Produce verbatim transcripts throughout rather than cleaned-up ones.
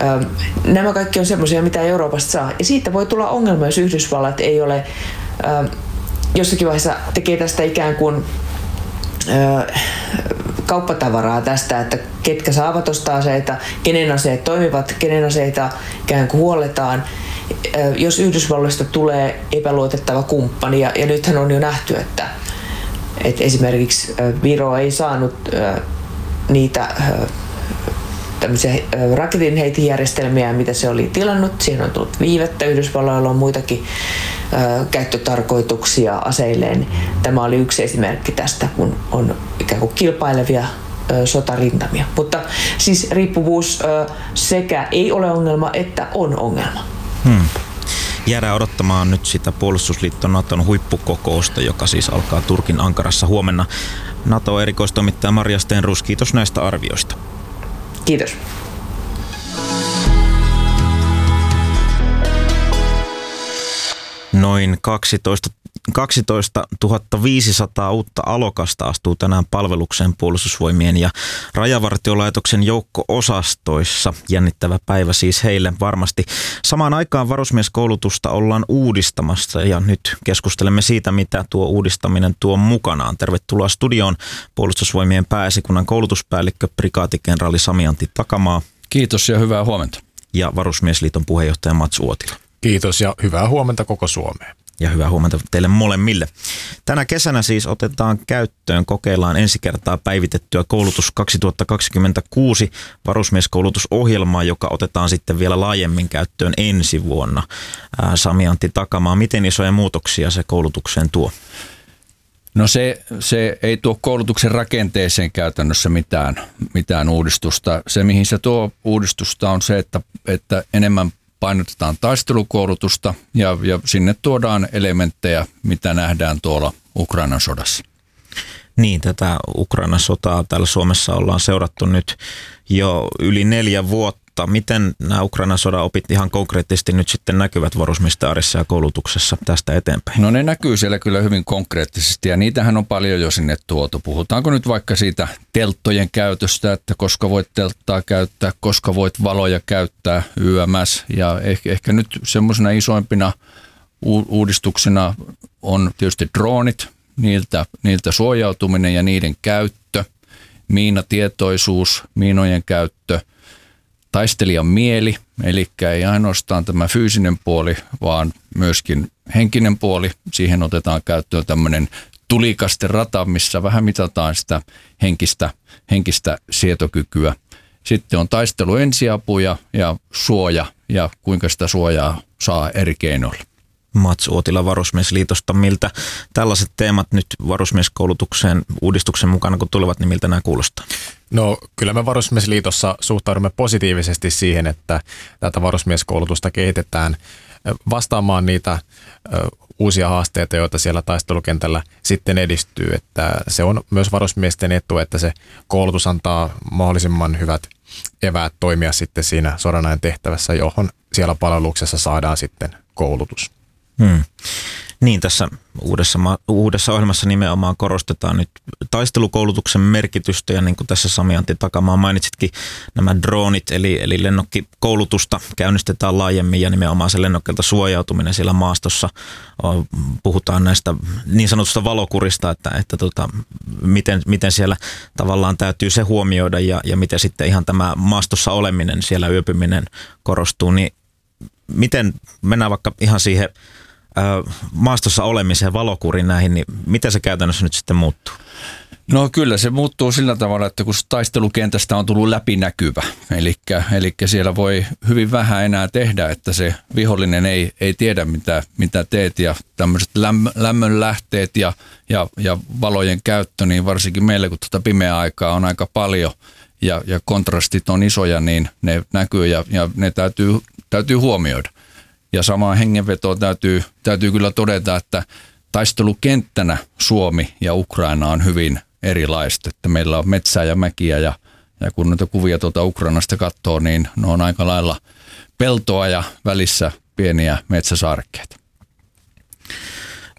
Nämä kaikki on semmoisia, mitä Euroopasta saa. Ja siitä voi tulla ongelma, jos Yhdysvallat ei ole jossakin vaiheessa tekee tästä ikään kuin kauppatavaraa tästä, että ketkä saavat ostaa aseita, kenen aseet toimivat, kenen aseita ikään kuin huolletaan. Jos Yhdysvalloista tulee epäluotettava kumppani, ja, ja nythän on jo nähty, että, että esimerkiksi Viro ei saanut niitä tämmöisiä raketinheitijärjestelmiä, mitä se oli tilannut. Siihen on tullut viivettä. Yhdysvalloilla on muitakin ö, käyttötarkoituksia aseilleen. Tämä oli yksi esimerkki tästä, kun on ikään kuin kilpailevia ö, sotarintamia. Mutta siis riippuvuus ö, sekä ei ole ongelma, että on ongelma. Hmm. Jäädään odottamaan nyt sitä puolustusliitto Naton huippukokousta, joka siis alkaa Turkin Ankarassa huomenna. NATO-erikoistoimittaja Marja Stenroos, kiitos näistä arvioista. Kiitos. Noin kaksitoista viisisataa uutta alokasta astuu tänään palvelukseen Puolustusvoimien ja Rajavartiolaitoksen joukko-osastoissa. Jännittävä päivä siis heille varmasti. Samaan aikaan varusmieskoulutusta ollaan uudistamassa ja nyt keskustelemme siitä, mitä tuo uudistaminen tuo mukanaan. Tervetuloa studioon Puolustusvoimien pääesikunnan koulutuspäällikkö prikaatikenraali Sami-Antti Takamaa. Kiitos ja hyvää huomenta. Ja Varusmiesliiton puheenjohtaja Mats Uotila. Kiitos ja hyvää huomenta koko Suomeen. Ja hyvää huomenta teille molemmille. Tänä kesänä siis otetaan käyttöön, kokeillaan ensi kertaa päivitettyä koulutus kaksituhattakaksikymmentäkuusi varusmieskoulutusohjelmaa, joka otetaan sitten vielä laajemmin käyttöön ensi vuonna. Ää, Sami-Antti Takamaa, miten isoja muutoksia se koulutukseen tuo? No se, se ei tuo koulutuksen rakenteeseen käytännössä mitään, mitään uudistusta. Se mihin se tuo uudistusta on se, että, että enemmän painotetaan taistelukoulutusta ja, ja sinne tuodaan elementtejä, mitä nähdään tuolla Ukrainan sodassa. Niin, tätä Ukrainan sotaa täällä Suomessa ollaan seurattu nyt jo yli neljä vuotta. Miten nämä Ukrainan sodan opit ihan konkreettisesti nyt sitten näkyvät varusmiesten arjessa ja koulutuksessa tästä eteenpäin? No ne näkyy siellä kyllä hyvin konkreettisesti ja niitähän on paljon jo sinne tuotu. Puhutaanko nyt vaikka siitä telttojen käytöstä, että koska voit telttaa käyttää, koska voit valoja käyttää, Y M S. Ja ehkä, ehkä nyt semmoisena isoimpina uudistuksena on tietysti droonit, niiltä, niiltä suojautuminen ja niiden käyttö, miinatietoisuus, miinojen käyttö, taistelijan mieli, eli ei ainoastaan tämä fyysinen puoli, vaan myöskin henkinen puoli. Siihen otetaan käyttöön tämmöinen tulikasten rata, missä vähän mitataan sitä henkistä, henkistä sietokykyä. Sitten on taistelu ensiapu ja, ja suoja ja kuinka sitä suojaa saa eri keinoilla. Mats Uotila Varusmiesliitosta, miltä tällaiset teemat nyt varusmieskoulutukseen uudistuksen mukana kun tulevat, niin miltä nämä kuulostaa? No kyllä me Varusmiesliitossa suhtaudumme positiivisesti siihen, että tätä varusmieskoulutusta kehitetään vastaamaan niitä uusia haasteita, joita siellä taistelukentällä sitten edistyy. Että se on myös varusmiesten etu, että se koulutus antaa mahdollisimman hyvät eväät toimia sitten siinä sodanajan tehtävässä, johon siellä palveluksessa saadaan sitten koulutus. Hmm. Niin, tässä uudessa, uudessa ohjelmassa nimenomaan korostetaan nyt taistelukoulutuksen merkitystä ja niin kuin tässä Sami-Antti Takamaa mainitsitkin, nämä droonit eli, eli lennokkikoulutusta käynnistetään laajemmin ja nimenomaan se lennokkeilta suojautuminen siellä maastossa. Puhutaan näistä niin sanotusta valokurista, että, että tota, miten, miten siellä tavallaan täytyy se huomioida ja, ja miten sitten ihan tämä maastossa oleminen, siellä yöpyminen korostuu, niin miten mennään vaikka ihan siihen maastossa olemiseen, valokuriin näihin, niin miten se käytännössä nyt sitten muuttuu? No kyllä se muuttuu sillä tavalla, että kun taistelukentästä on tullut läpinäkyvä, eli, eli siellä voi hyvin vähän enää tehdä, että se vihollinen ei, ei tiedä mitä, mitä teet ja tämmöiset lämmö, lämmönlähteet ja, ja, ja valojen käyttö, niin varsinkin meillä kun tuota pimeää aikaa on aika paljon ja, ja kontrastit on isoja, niin ne näkyy ja, ja ne täytyy, täytyy huomioida. Ja samaan hengenvetoon täytyy, täytyy kyllä todeta, että taistelukenttänä Suomi ja Ukraina on hyvin erilaista. Että meillä on metsää ja mäkiä ja, ja kun noita kuvia tuolta Ukrainasta katsoo, niin ne on aika lailla peltoa ja välissä pieniä metsäsarkkeita.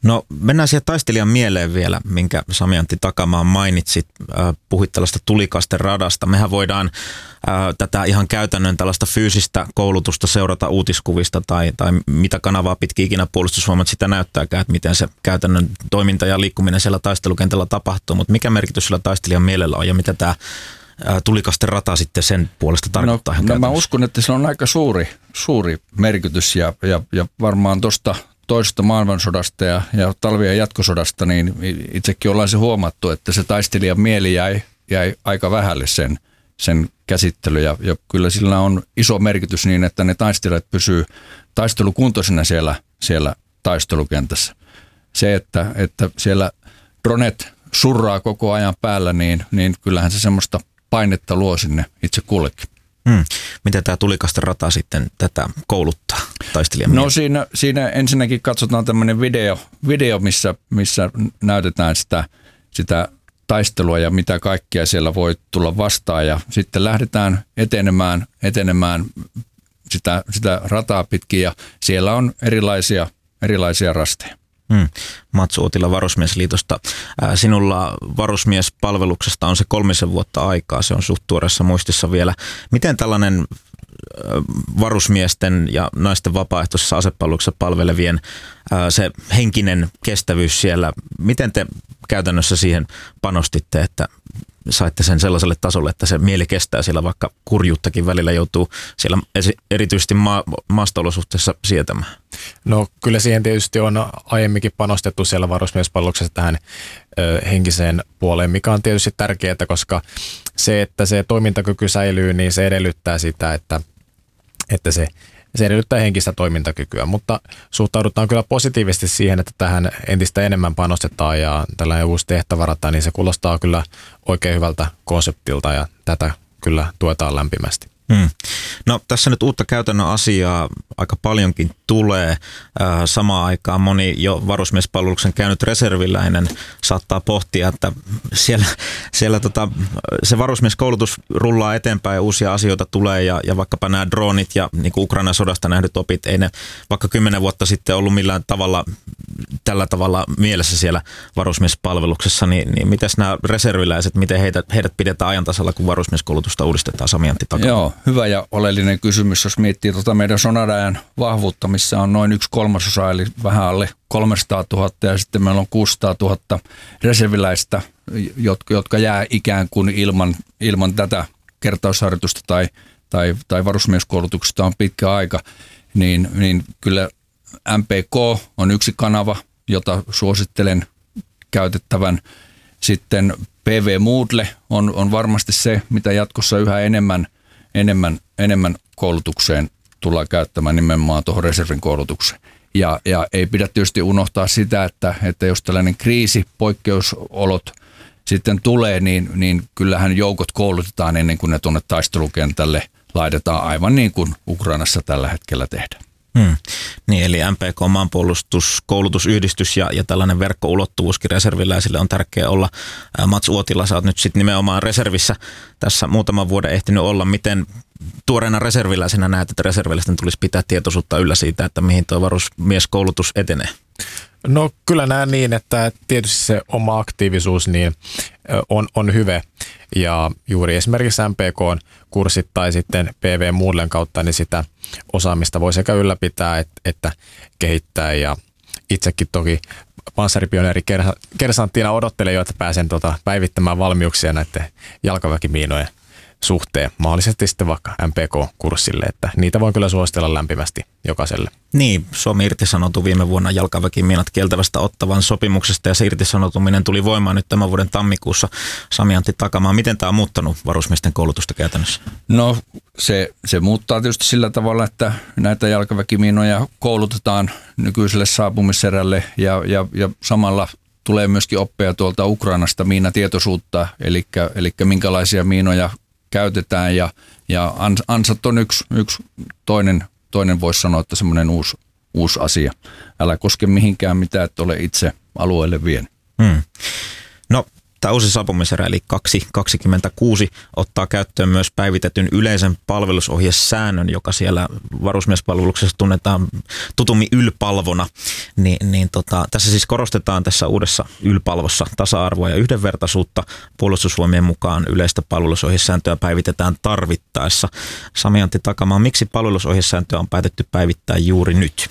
No mennään siihen taistelijan mieleen vielä, minkä Sami Antti Takamaa mainitsit. Äh, puhuit tällaista tulikasten radasta. Mehän voidaan äh, tätä ihan käytännön tällaista fyysistä koulutusta seurata uutiskuvista tai, tai mitä kanavaa pitkin ikinä Puolustusvoimat sitä näyttääkään, että miten se käytännön toiminta ja liikkuminen siellä taistelukentällä tapahtuu. Mutta mikä merkitys sillä taistelijan mielellä on ja mitä tämä tulikasten rata sitten sen puolesta tarkoittaa? No, no mä uskon, että se on aika suuri, suuri merkitys ja, ja, ja varmaan tuosta toisesta maailmansodasta ja, ja talvien jatkosodasta, niin itsekin ollaan se huomattu, että se taistelijan mieli jäi, jäi aika vähälle sen, sen käsittely. Ja, ja kyllä sillä on iso merkitys niin, että ne taistelijat pysyy taistelukuntoisena siellä, siellä taistelukentässä. Se, että, että siellä dronet surraa koko ajan päällä, niin, niin kyllähän se semmoista painetta luo sinne itse kullekin. Hmm. Miten tämä tulikasten rata sitten tätä kouluttaa taistelijan? No siinä, siinä ensinnäkin katsotaan tämmöinen video, video missä, missä näytetään sitä, sitä taistelua ja mitä kaikkea siellä voi tulla vastaan. Ja sitten lähdetään etenemään, etenemään sitä, sitä rataa pitkin ja siellä on erilaisia, erilaisia rasteja. Hmm. Mats Uotila Varusmiesliitosta. Ää, sinulla varusmiespalveluksesta on se kolmisen vuotta aikaa, se on suht tuoreessa muistissa vielä. Miten tällainen ää, varusmiesten ja naisten vapaaehtoisessa asepalveluksessa palvelevien ää, se henkinen kestävyys siellä, miten te käytännössä siihen panostitte, että saitte sen sellaiselle tasolle, että se mieli kestää siellä, vaikka kurjuuttakin välillä joutuu siellä erityisesti maa, maasto-olosuhteissa sietämään? No kyllä siihen tietysti on aiemminkin panostettu siellä varusmiespalveluksessa tähän ö, henkiseen puoleen, mikä on tietysti tärkeää, koska se, että se toimintakyky säilyy, niin se edellyttää sitä, että, että se, se edellyttää henkistä toimintakykyä, mutta suhtaudutaan kyllä positiivisesti siihen, että tähän entistä enemmän panostetaan ja tällainen uusi tehtävärata, niin se kuulostaa kyllä oikein hyvältä konseptilta ja tätä kyllä tuetaan lämpimästi. Hmm. No tässä nyt uutta käytännön asiaa aika paljonkin tulee. Samaan aikaan moni jo varusmiespalveluksen käynyt reserviläinen saattaa pohtia, että siellä, siellä tota, se varusmieskoulutus rullaa eteenpäin ja uusia asioita tulee ja, ja vaikkapa nämä dronit ja niin kuin Ukrainan sodasta nähdyt opit, ei ne vaikka kymmenen vuotta sitten ollut millään tavalla tällä tavalla mielessä siellä varusmiespalveluksessa, niin, niin mitäs nämä reserviläiset, miten heidät, heidät pidetään ajan tasalla, kun varusmieskoulutusta uudistetaan? Sami Antti Takamaa. Joo, hyvä ja oleellinen kysymys, jos miettii tuota meidän Sonarajan vahvuutta, missä on noin yksi kolmasosa, eli vähän alle kolmesataatuhatta ja sitten meillä on kuusisataatuhatta reserviläistä, jotka, jotka jää ikään kuin ilman, ilman tätä kertausharjoitusta tai, tai, tai varusmieskoulutuksesta on pitkä aika, niin, niin kyllä M P K on yksi kanava, jota suosittelen käytettävän. Sitten P V Moodle on, on varmasti se, mitä jatkossa yhä enemmän, enemmän, enemmän koulutukseen tullaan käyttämään nimenomaan tuohon reservin koulutukseen. Ja, ja ei pidä tietysti unohtaa sitä, että, että jos tällainen kriisi, poikkeusolot sitten tulee, niin, niin kyllähän joukot koulutetaan ennen kuin ne tuonne taistelukentälle laitetaan aivan niin kuin Ukrainassa tällä hetkellä tehdään. Hmm. Niin, eli M P K, maanpuolustuskoulutusyhdistys ja, ja tällainen verkkoulottuvuuskin reserviläisille on tärkeää olla. Mats Uotila, sä oot nyt sitten nimenomaan reservissä tässä muutaman vuoden ehtinyt olla. Miten tuoreena reserviläisenä näet, että reserviläisten tulisi pitää tietoisuutta yllä siitä, että mihin tuo varusmieskoulutus etenee? No kyllä näen niin, että tietysti se oma aktiivisuus niin on, on hyvä ja juuri esimerkiksi M P K-kurssit tai sitten P V Moodlen kautta niin sitä osaamista voi sekä ylläpitää että, että kehittää ja itsekin toki panssaripioneeri kersanttina odottelen jo, että pääsen tota päivittämään valmiuksia näiden jalkaväkimiinojen suhteen, mahdollisesti sitten vaikka M P K-kurssille, että niitä voi kyllä suositella lämpimästi jokaiselle. Niin, Suomi irtisanoutui viime vuonna jalkaväkimiinat kieltävästä Ottawan sopimuksesta ja se irtisanoutuminen tuli voimaan nyt tämän vuoden tammikuussa. Sami Antti Takamaa, miten tämä on muuttanut varusmiesten koulutusta käytännössä? No se, se muuttaa tietysti sillä tavalla, että näitä jalkaväkimiinoja koulutetaan nykyiselle saapumiserälle ja, ja, ja samalla tulee myöskin oppeja tuolta Ukrainasta miinatietoisuutta, eli, eli minkälaisia miinoja käytetään ja, ja ansat on yksi, yksi toinen, toinen voisi sanoa, että semmoinen uusi, uusi asia. Älä koske mihinkään mitään, että ole itse alueelle vien. Hmm. No Tämä uusi saapumiserä eli kaksi kaksikymmentäkuusi ottaa käyttöön myös päivitetyn yleisen palvelusohjesäännön, joka siellä varusmiespalveluksessa tunnetaan tutummin ylpalvona. Ni, niin tota, tässä siis korostetaan tässä uudessa ylpalvossa tasa-arvoa ja yhdenvertaisuutta. Puolustusvoimien mukaan yleistä palvelusohjesääntöä päivitetään tarvittaessa. Sami-Antti Takamaa, miksi palvelusohjesääntöä on päätetty päivittää juuri nyt?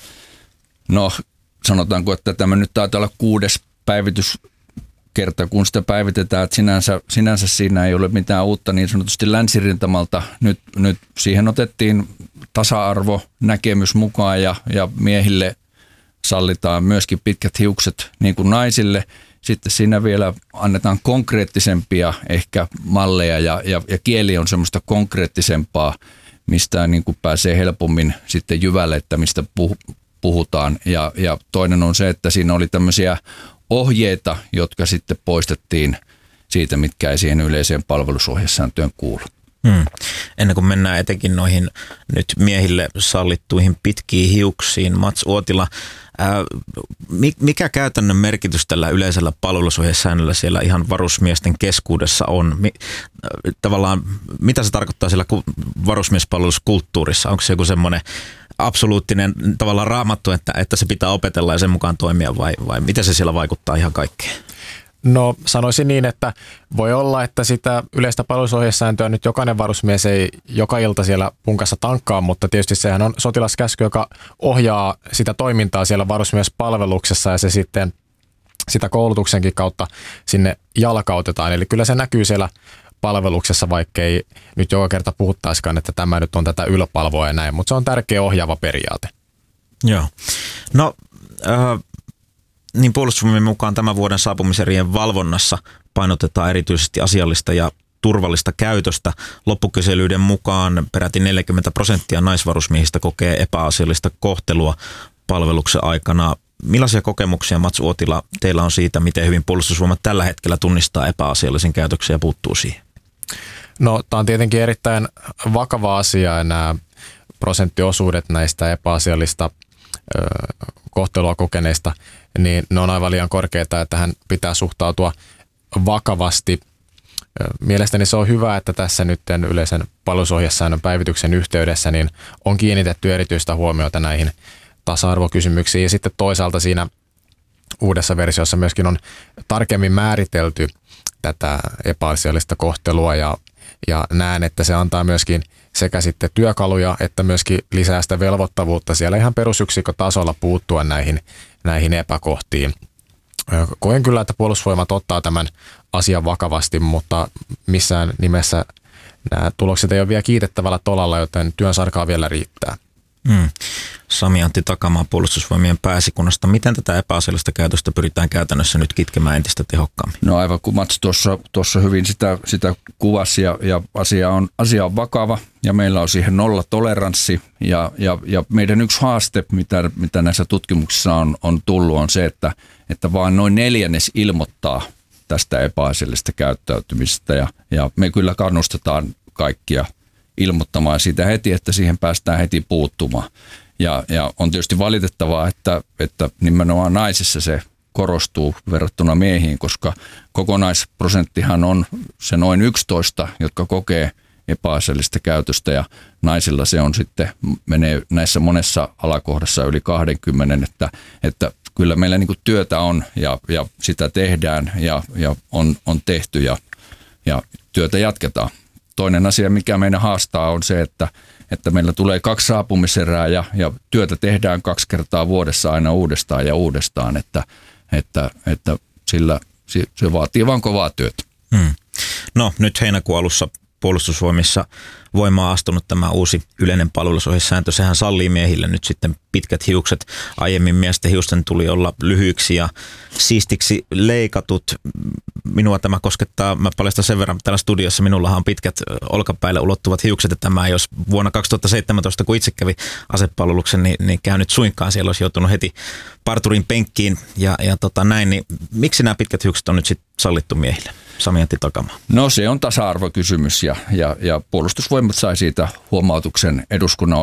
No sanotaanko, että tämä nyt taitaa olla kuudes päivityskerta, kun sitä päivitetään, että sinänsä, sinänsä siinä ei ole mitään uutta niin sanotusti länsirintamalta. Nyt, nyt siihen otettiin tasa-arvo näkemys mukaan ja, ja miehille sallitaan myöskin pitkät hiukset niin kuin naisille. Sitten siinä vielä annetaan konkreettisempia ehkä malleja ja, ja, ja kieli on semmoista konkreettisempaa, mistä niin kuin pääsee helpommin sitten jyvälle, että mistä puhutaan. Ja, ja toinen on se, että siinä oli tämmöisiä ohjeita, jotka sitten poistettiin siitä, mitkä ei siihen yleiseen palvelusohjesääntöön kuulu. Hmm. Ennen kuin mennään etenkin noihin nyt miehille sallittuihin pitkiin hiuksiin, Mats Uotila, ää, mikä käytännön merkitys tällä yleisellä palvelusohjesäännöllä siellä ihan varusmiesten keskuudessa on? Mi, tavallaan, mitä se tarkoittaa siellä varusmiespalveluskulttuurissa? Onko se joku semmoinen absoluuttinen tavallaan raamattu, että, että se pitää opetella ja sen mukaan toimia vai, vai miten se siellä vaikuttaa ihan kaikkeen? No sanoisin niin, että voi olla, että sitä yleistä palvelusohjesääntöä nyt jokainen varusmies ei joka ilta siellä punkassa tankkaa, mutta tietysti sehän on sotilaskäsky, joka ohjaa sitä toimintaa siellä varusmiespalveluksessa ja se sitten sitä koulutuksenkin kautta sinne jalkautetaan. Eli kyllä se näkyy siellä palveluksessa, vaikkei nyt joka kerta puhuttaisikaan, että tämä nyt on tätä ylpalvoa ja näin, mutta se on tärkeä ohjaava periaate. Joo. No äh, niin Puolustusvoimien mukaan tämän vuoden saapumiserien valvonnassa painotetaan erityisesti asiallista ja turvallista käytöstä. Loppukyselyiden mukaan peräti neljäkymmentä prosenttia naisvarusmiehistä kokee epäasiallista kohtelua palveluksen aikana. Millaisia kokemuksia, Mats Uotila, teillä on siitä, miten hyvin Puolustusvoimat tällä hetkellä tunnistaa epäasiallisen käytöksen ja puuttuu siihen? No, tämä on tietenkin erittäin vakava asia ja nämä prosenttiosuudet näistä epäasiallista ö, kohtelua kokeneista, niin ne on aivan liian korkeita, että tähän pitää suhtautua vakavasti. Mielestäni se on hyvä, että tässä nyt yleisen palvelusohjesäännön päivityksen yhteydessä niin on kiinnitetty erityistä huomiota näihin tasa-arvokysymyksiin ja sitten toisaalta siinä uudessa versiossa myöskin on tarkemmin määritelty tätä epäasiallista kohtelua ja, ja näen, että se antaa myöskin sekä sitten työkaluja että myöskin lisää sitä velvoittavuutta siellä ihan perusyksikkötasolla puuttua näihin, näihin epäkohtiin. Koen kyllä, että Puolustusvoimat ottaa tämän asian vakavasti, mutta missään nimessä nämä tulokset ei ole vielä kiitettävällä tolalla, joten työn sarkaa vielä riittää. Hmm. Sami-Antti Takamaa Puolustusvoimien pääesikunnasta. Miten tätä epäasiallista käytöstä pyritään käytännössä nyt kitkemään entistä tehokkaammin? No aivan kuin Mats tuossa, tuossa hyvin sitä, sitä kuvasi ja, ja asia, on, asia on vakava ja meillä on siihen nolla toleranssi ja, ja, ja meidän yksi haaste, mitä, mitä näissä tutkimuksissa on, on tullut, on se, että, että vaan noin neljännes ilmoittaa tästä epäasiallisesta käyttäytymisestä ja, ja me kyllä kannustetaan kaikkia ilmoittamaan siitä heti, että siihen päästään heti puuttumaan. Ja, ja on tietysti valitettavaa, että, että nimenomaan naisissa se korostuu verrattuna miehiin, koska kokonaisprosenttihan on se noin yksitoista, jotka kokee epäasiallista käytöstä ja naisilla se on sitten, menee näissä monessa alakohdassa yli kaksikymmentä, että, että kyllä meillä niin kuin työtä on ja, ja sitä tehdään ja, ja on, on tehty ja, ja työtä jatketaan. Toinen asia, mikä meidän haastaa, on se, että, että meillä tulee kaksi saapumiserää ja, ja työtä tehdään kaksi kertaa vuodessa aina uudestaan ja uudestaan, että, että, että sillä se vaatii vaan kovaa työtä. Hmm. No nyt heinäkuun alussa Puolustusvoimissa voimaan astunut tämä uusi yleinen palvelusohjesääntö. Sehän sallii miehille nyt sitten pitkät hiukset. Aiemmin miesten hiusten tuli olla lyhyiksi ja siistiksi leikatut. Minua tämä koskettaa, mä paljastan sen verran täällä studiossa, minullahan on pitkät olkapäille ulottuvat hiukset, että mä jos vuonna kaksituhattaseitsemäntoista, kun itse kävi asepalveluksen, niin, niin käynyt suinkaan, siellä olisi joutunut heti parturin penkkiin ja, ja tota näin, niin miksi nämä pitkät hiukset on nyt sitten sallittu miehille? Sami-Antti Takamaa. No se on tasa-arvokysymys ja, ja, ja Puolustusvoimat sai siitä huomautuksen eduskunnan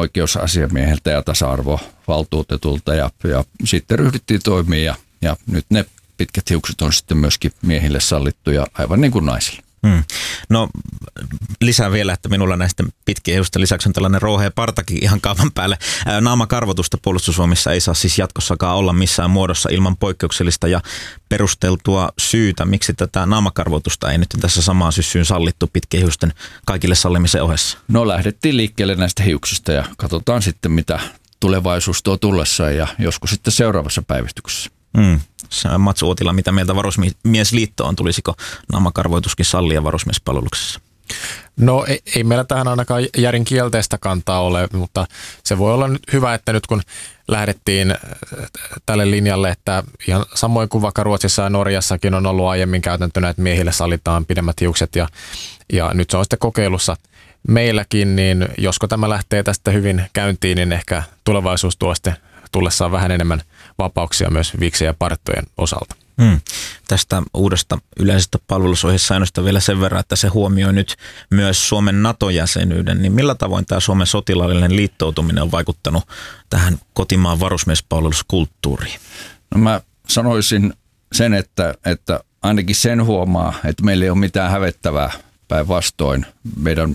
oikeusasiamieheltä ja tasa-arvovaltuutetulta ja, ja sitten ryhdyttiin toimia ja, ja nyt ne pitkät hiukset on sitten myöskin miehille sallittuja, aivan niin kuin naisille. Hmm. No lisää vielä, että minulla näistä pitkien hiusten lisäksi on tällainen rouhea partakin ihan kaavan päälle. Naamakarvotusta Puolustusvoimissa ei saa siis jatkossakaan olla missään muodossa ilman poikkeuksellista ja perusteltua syytä. Miksi tätä naamakarvotusta ei nyt tässä samaan syssyyn sallittu pitkien hiusten kaikille sallimisen ohessa? No lähdettiin liikkeelle näistä hiuksista ja katsotaan sitten mitä tulevaisuus tuo tullessa ja joskus sitten seuraavassa päivystyksessä. Mm. Mats Uotila, mitä mieltä Varusmiesliitto on? Tulisiko naamakarvoituskin sallia varusmiespalveluksessa? No ei, ei meillä tähän ainakaan järin kielteistä kantaa ole, mutta se voi olla nyt hyvä, että nyt kun lähdettiin tälle linjalle, että ihan samoin kuin vaikka Ruotsissa ja Norjassakin on ollut aiemmin käytäntönä, että miehille sallitaan pidemmät hiukset ja, ja nyt se on sitten kokeilussa meilläkin, niin josko tämä lähtee tästä hyvin käyntiin, niin ehkä tulevaisuus tuo sitten tullessaan vähän enemmän vapauksia myös viiksien ja parttojen osalta. Hmm. Tästä uudesta yleisestä palvelusohjesäännöstä vielä sen verran, että se huomioi nyt myös Suomen NATO-jäsenyyden, niin millä tavoin tämä Suomen sotilaallinen liittoutuminen on vaikuttanut tähän kotimaan varusmiespalveluskulttuuriin? No mä sanoisin sen, että, että ainakin sen huomaa, että meillä ei ole mitään hävettävää päinvastoin. Meidän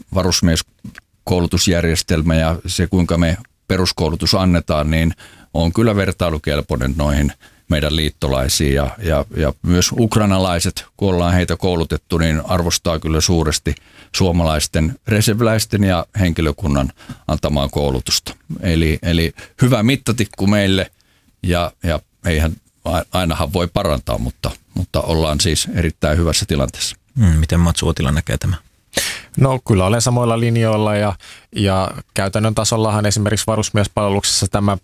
varusmieskoulutusjärjestelmä ja se, kuinka me peruskoulutus annetaan, niin on kyllä vertailukelpoinen noihin meidän liittolaisiin ja, ja, ja myös ukrainalaiset, kun ollaan heitä koulutettu, niin arvostaa kyllä suuresti suomalaisten reserviläisten ja henkilökunnan antamaa koulutusta. Eli, eli hyvä mittatikku meille ja, ja eihän ainahan voi parantaa, mutta, mutta ollaan siis erittäin hyvässä tilanteessa. Hmm, miten Mats Uotila näkee tämä? No kyllä olen samoilla linjoilla ja, ja käytännön tasollahan esimerkiksi varusmiespalveluksessa tämä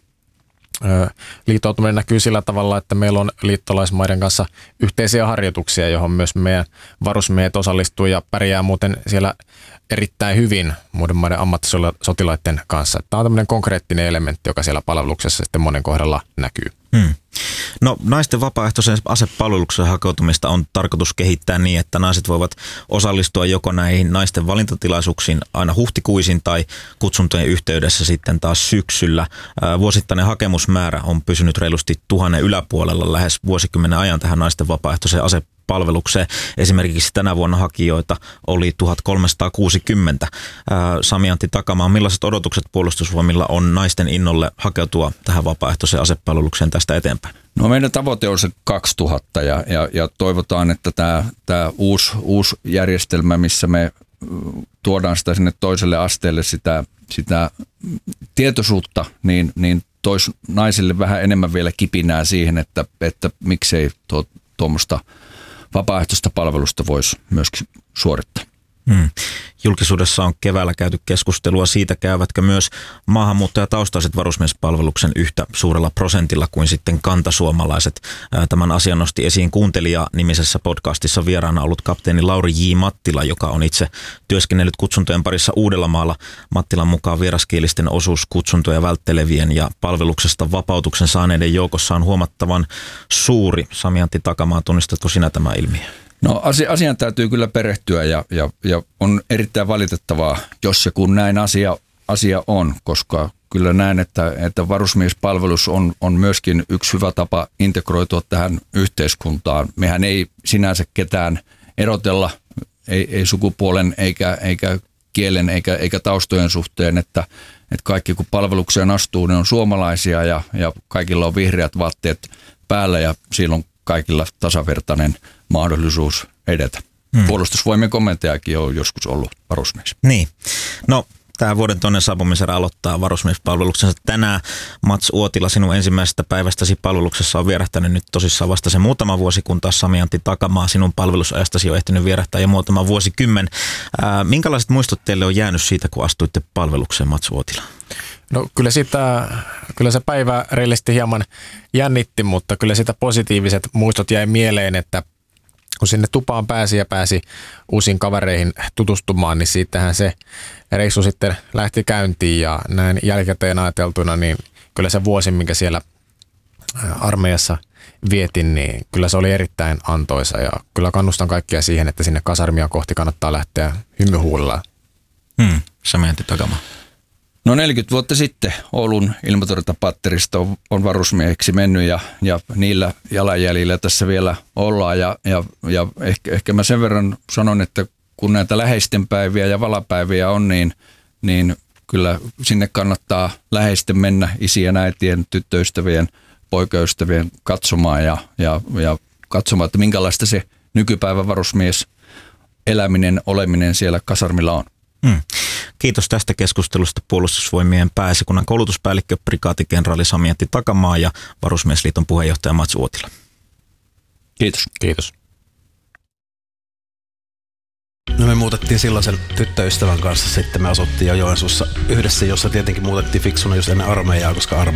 ö, liittoutuminen näkyy sillä tavalla, että meillä on liittolaismaiden kanssa yhteisiä harjoituksia, johon myös meidän varusmiehet osallistuu ja pärjää muuten siellä erittäin hyvin muiden maiden ammattisotilaiden kanssa. Tämä on tämmöinen konkreettinen elementti, joka siellä palveluksessa sitten monen kohdalla näkyy. Hmm. No naisten vapaaehtoisen asepalveluksen hakeutumista on tarkoitus kehittää niin, että naiset voivat osallistua joko näihin naisten valintatilaisuuksiin aina huhtikuisin tai kutsuntojen yhteydessä sitten taas syksyllä. Vuosittainen hakemusmäärä on pysynyt reilusti tuhannen yläpuolella lähes vuosikymmenen ajan tähän naisten vapaaehtoiseen asepalvelukseen. Esimerkiksi tänä vuonna hakijoita oli tuhatkolmesataakuusikymmentä. Sami Antti Takamaa, millaiset odotukset Puolustusvoimilla on naisten innolle hakeutua tähän vapaaehtoiseen asepalvelukseen tästä eteenpäin? No meidän tavoite on se kaksituhatta ja, ja, ja toivotaan, että tämä, tämä uusi, uusi järjestelmä, missä me tuodaan sitä sinne toiselle asteelle sitä, sitä tietoisuutta, niin, niin toisi naisille vähän enemmän vielä kipinää siihen, että, että miksei tuommoista vapaaehtoista palvelusta voisi myöskin suorittaa. Hmm. Julkisuudessa on keväällä käyty keskustelua siitä, käyvätkö myös maahanmuuttajataustaiset varusmiespalveluksen yhtä suurella prosentilla kuin sitten kantasuomalaiset. Tämän asian nosti esiin kuuntelija-nimisessä podcastissa vieraana ollut kapteeni Lauri J. Mattila, joka on itse työskennellyt kutsuntojen parissa Uudellamaalla. Mattilan mukaan vieraskielisten osuus kutsuntoja välttelevien ja palveluksesta vapautuksen saaneiden joukossa on huomattavan suuri. Sami Antti Takamaa, tunnistatko sinä tämä ilmiö? No asiaan täytyy kyllä perehtyä ja, ja, ja on erittäin valitettavaa, jos ja kun näin asia, asia on, koska kyllä näen, että, että varusmiespalvelus on, on myöskin yksi hyvä tapa integroitua tähän yhteiskuntaan. Mehän ei sinänsä ketään erotella, ei, ei sukupuolen eikä, eikä kielen eikä, eikä taustojen suhteen, että, että kaikki kun palvelukseen astuu, ne on suomalaisia ja, ja kaikilla on vihreät vaatteet päällä ja siellä on kaikilla tasavertainen mahdollisuus edetä. Hmm. Puolustusvoimien komentajakin on joskus ollut varusmies. Niin. No, tämä vuoden toinen saapumisen aloittaa varusmiespalveluksensa tänään. Mats Uotila, sinun ensimmäisestä päivästäsi palveluksessa on vierähtänyt nyt tosissaan vasta se muutama vuosi, kun taas Sami Antti Takamaa sinun palvelusajastasi on ehtinyt vierähtää jo muutama vuosikymmen. Ää, minkälaiset muistot teille on jäänyt siitä, kun astuitte palvelukseen, Mats Uotila? No kyllä, sitä, kyllä se päivä reilisti hieman jännitti, mutta kyllä sitä positiiviset muistot jäi mieleen, että kun sinne tupaan pääsi ja pääsi uusiin kavereihin tutustumaan, niin siitähän se reissu sitten lähti käyntiin ja näin jälkikäteen ajateltuna, niin kyllä se vuosi, minkä siellä armeijassa vietin, niin kyllä se oli erittäin antoisa ja kyllä kannustan kaikkia siihen, että sinne kasarmia kohti kannattaa lähteä hymyhuulella. Hmm, Sami Antti Takamaa. No neljäkymmentä vuotta sitten Oulun ilmatorjuntapatteristo on, on varusmieheksi mennyt ja, ja niillä jalanjäljillä tässä vielä ollaan. Ja, ja, ja ehkä, ehkä mä sen verran sanon, että kun näitä läheisten päiviä ja valapäiviä on, niin, niin kyllä sinne kannattaa läheisten mennä isien, äitien, tyttöystävien, poikaystävien katsomaan ja, ja, ja katsomaan, että minkälaista se nykypäivän varusmies eläminen, oleminen siellä kasarmilla on. Hmm. Kiitos tästä keskustelusta Puolustusvoimien pääesikunnan koulutuspäällikkö, prikaatikenraali Sami-Antti Takamaa ja Varusmiesliiton puheenjohtaja Mats Uotila. Kiitos. Kiitos. No me muutettiin silloin sen tyttöystävän kanssa, sitten me asuttiin jo Joensuussa yhdessä, jossa tietenkin muutettiin fiksuna just ennen armeijaa, koska armeija